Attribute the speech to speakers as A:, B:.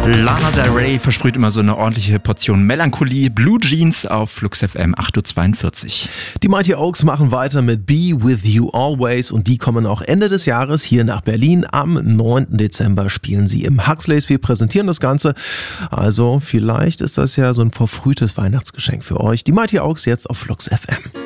A: Lana Del Rey versprüht immer so eine ordentliche Portion Melancholie. Blue Jeans auf Flux FM 8.42 Uhr.
B: Die Mighty Oaks machen weiter mit Be With You Always und die kommen auch Ende des Jahres hier nach Berlin. Am 9. Dezember spielen sie im Huxleys. Wir präsentieren das Ganze. Also vielleicht ist das ja so ein verfrühtes Weihnachtsgeschenk für euch. Die Mighty Oaks jetzt auf Flux FM.